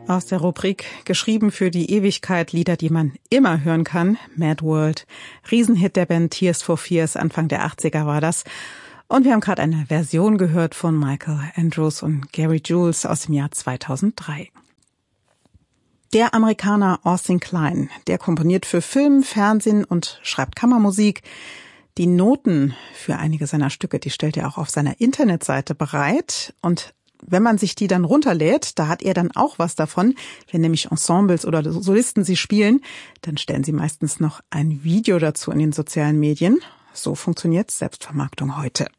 Aus der Rubrik Geschrieben für die Ewigkeit, Lieder, die man immer hören kann, Mad World. Riesenhit der Band Tears for Fears, Anfang der 80er war das. Und wir haben gerade eine Version gehört von Michael Andrews und Gary Jules aus dem Jahr 2003. Der Amerikaner Austin Klein, der komponiert für Film, Fernsehen und schreibt Kammermusik. Die Noten für einige seiner Stücke, die stellt er auch auf seiner Internetseite bereit. Und wenn man sich die dann runterlädt, da hat er dann auch was davon. Wenn nämlich Ensembles oder Solisten sie spielen, dann stellen sie meistens noch ein Video dazu in den sozialen Medien. So funktioniert Selbstvermarktung heute.